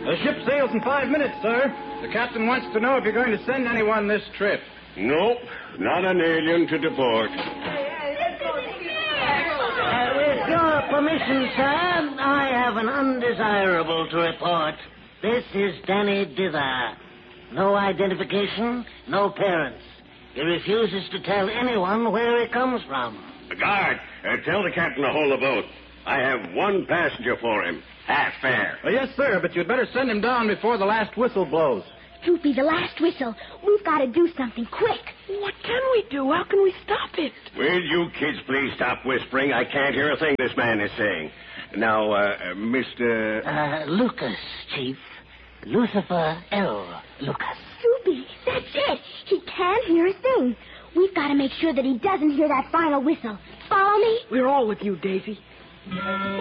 The ship sails in 5 minutes, sir. The captain wants to know if you're going to send anyone this trip. Nope, not an alien to deport. With your permission, sir, I have an undesirable to report. This is Danny Dither. No identification, no parents. He refuses to tell anyone where he comes from. Guard, tell the captain to hold the boat. I have one passenger for him. Half fare. Yes, sir, but you'd better send him down before the last whistle blows. Droopy, the last whistle. We've got to do something quick. What can we do? How can we stop it? Will you kids please stop whispering? I can't hear a thing this man is saying. Now, Mr... Lucas, Chief. Lucifer L. Lucas. Droopy, that's it. He can't hear a thing. We've got to make sure that he doesn't hear that final whistle. Follow me? We're all with you, Daisy.